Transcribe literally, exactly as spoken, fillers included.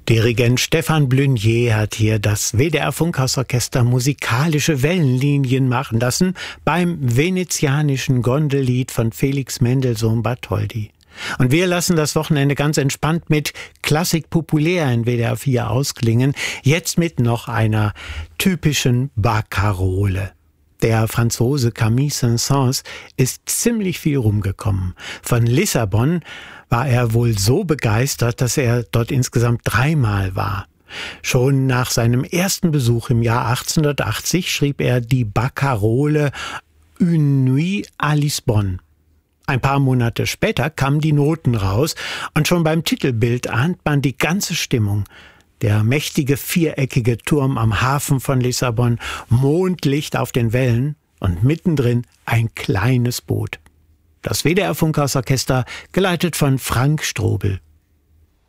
Dirigent Stefan Blunier hat hier das W D R-Funkhausorchester musikalische Wellenlinien machen lassen beim venezianischen Gondellied von Felix Mendelssohn Bartholdy. Und wir lassen das Wochenende ganz entspannt mit Klassik populär in W D R vier ausklingen, jetzt mit noch einer typischen Barkarole. Der Franzose Camille Saint-Saëns ist ziemlich viel rumgekommen. Von Lissabon war er wohl so begeistert, dass er dort insgesamt dreimal war. Schon nach seinem ersten Besuch im Jahr achtzehnhundertachtzig schrieb er die Barkarole Une Nuit à Lisbonne. Ein paar Monate später kamen die Noten raus und schon beim Titelbild ahnt man die ganze Stimmung. Der mächtige viereckige Turm am Hafen von Lissabon, Mondlicht auf den Wellen und mittendrin ein kleines Boot. Das W D R-Funkhausorchester, geleitet von Frank Strobel.